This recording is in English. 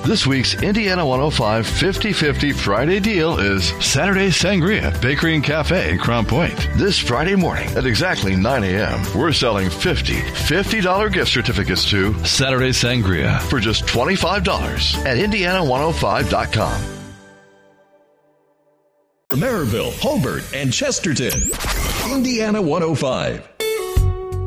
This week's Indiana 105 50-50 Friday deal is Saturday Sangria Bakery and Cafe in Crown Point. This Friday morning at exactly 9 a.m., we're selling $50 gift certificates to Saturday Sangria for just $25 at Indiana105.com. Maryville, Hobart, and Chesterton. Indiana 105.